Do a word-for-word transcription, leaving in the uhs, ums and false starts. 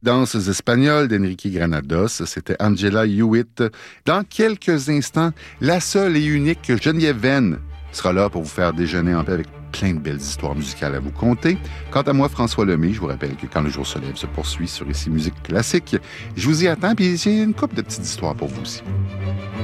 Danses espagnoles d'Enrique Granados, c'était Angela Hewitt. Dans quelques instants, la seule et unique Geneviève Venn sera là pour vous faire déjeuner en paix avec plein de belles histoires musicales à vous conter. Quant à moi, François Lemay, je vous rappelle que Quand le jour se lève se poursuit sur Ici Musique Classique. Je vous y attends, puis j'ai une couple de petites histoires pour vous aussi.